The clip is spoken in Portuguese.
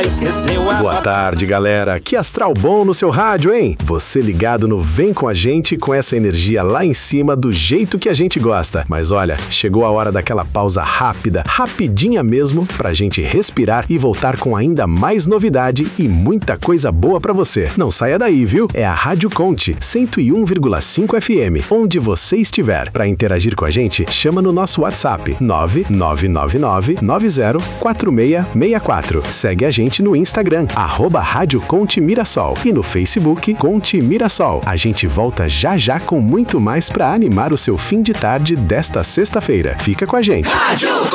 esqueceu a... Boa tarde, galera. Que astral bom no seu rádio, hein? Você ligado no Vem Com a Gente com essa energia lá em cima do jeito que a gente gosta. Mas olha, chegou a hora daquela pausa rápida, rapidinha mesmo, pra gente respirar e voltar com ainda mais novidade e muita coisa boa pra você. Não saia daí, viu? É a Rádio Conte 101,5 FM, onde você estiver. Pra interagir com a gente, chama no nosso WhatsApp 999904664. Segue a gente no Instagram, @Rádio Conte Mirassol, e no Facebook Conte Mirassol. A gente volta já já com muito mais pra animar o seu fim de tarde desta sexta-feira. Fica com a gente. Rádio